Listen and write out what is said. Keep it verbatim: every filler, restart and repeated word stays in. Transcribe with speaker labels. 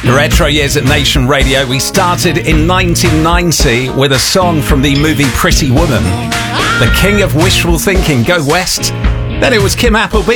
Speaker 1: The Retro Years at Nation Radio. We started in nineteen ninety with a song from the movie Pretty Woman. The king of wishful thinking, Go West. Then it was Kim Appleby